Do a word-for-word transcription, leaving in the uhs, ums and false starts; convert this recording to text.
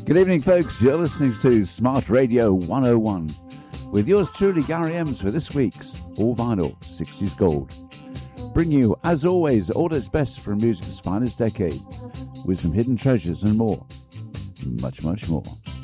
Good evening, folks. You're listening to Smart Radio one oh one with yours truly, Gary Ems, for this week's All Vinyl sixties Gold. Bring you, as always, all that's best from music's finest decade with some hidden treasures and more. Much, much more.